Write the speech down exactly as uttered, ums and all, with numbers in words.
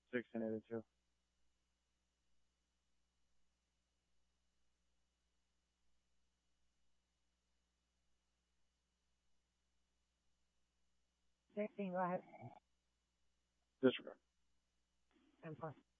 sixteen eighty-two. sixteen, go ahead. Disregard. ten four.